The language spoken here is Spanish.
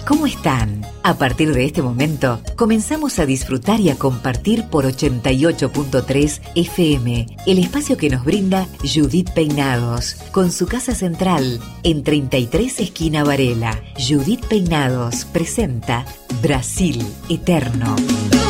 ¿Cómo están? A partir de este momento, comenzamos a disfrutar y a compartir por 88.3 FM, el espacio que nos brinda Judith Peinados, con su casa central en 33 esquina Varela. Judith Peinados presenta Brasil Eterno.